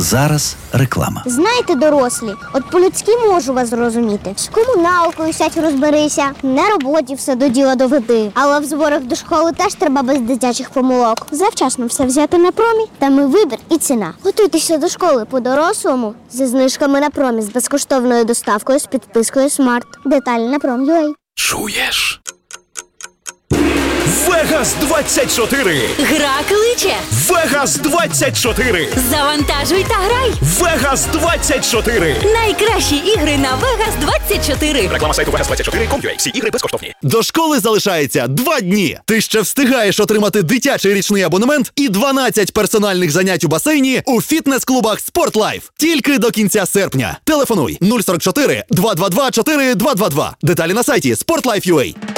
зараз реклама. Знаєте, дорослі, от по-людськи можу вас зрозуміти. З комуналкою сядь розберися, на роботі все до діла доведи. Але в зборах до школи теж треба без дитячих помилок. Завчасно все взяти на промі, там і вибір, і ціна. Готуйтеся до школи по-дорослому зі знижками на промі, з безкоштовною доставкою, з підпискою Смарт. Деталі на Prom.ua. Чуєш? Вегас 24! Гра кличе! Вегас 24! Завантажуй та грай! Вегас 24! Найкращі ігри на Vegas 24! Реклама сайту Vegas24.com.ua. Всі ігри безкоштовні. До школи залишається 2 дні. Ти ще встигаєш отримати дитячий річний абонемент і 12 персональних занять у басейні у фітнес-клубах «Спортлайф». Тільки до кінця серпня. Телефонуй 044 222 4222. Деталі на сайті sportlife.ua.